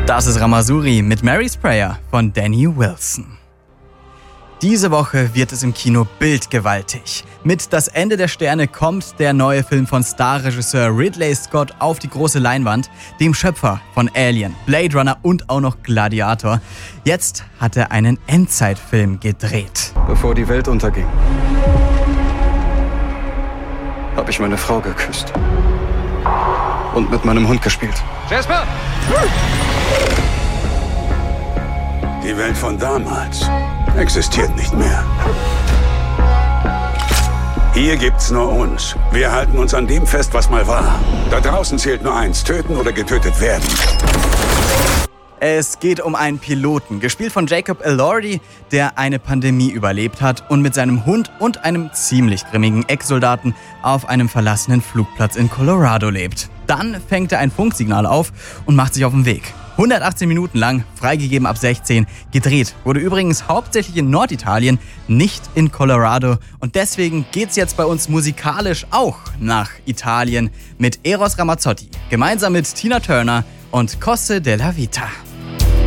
Das ist Ramazzotti mit Mary's Prayer von Danny Wilson. Diese Woche wird es im Kino bildgewaltig. Mit Das Ende der Sterne kommt der neue Film von Starregisseur Ridley Scott auf die große Leinwand, dem Schöpfer von Alien, Blade Runner und auch noch Gladiator. Jetzt hat er einen Endzeitfilm gedreht. Bevor die Welt unterging, habe ich meine Frau geküsst und mit meinem Hund gespielt. Jasper! Die Welt von damals existiert nicht mehr. Hier gibt's nur uns. Wir halten uns an dem fest, was mal war. Da draußen zählt nur eins: töten oder getötet werden. Es geht um einen Piloten, gespielt von Jacob Elordi, der eine Pandemie überlebt hat und mit seinem Hund und einem ziemlich grimmigen Ex-Soldaten auf einem verlassenen Flugplatz in Colorado lebt. Dann fängt er ein Funksignal auf und macht sich auf den Weg. 118 Minuten lang, freigegeben ab 16, gedreht wurde übrigens hauptsächlich in Norditalien, nicht in Colorado. Und deswegen geht's jetzt bei uns musikalisch auch nach Italien mit Eros Ramazzotti, gemeinsam mit Tina Turner und Cosse della Vita.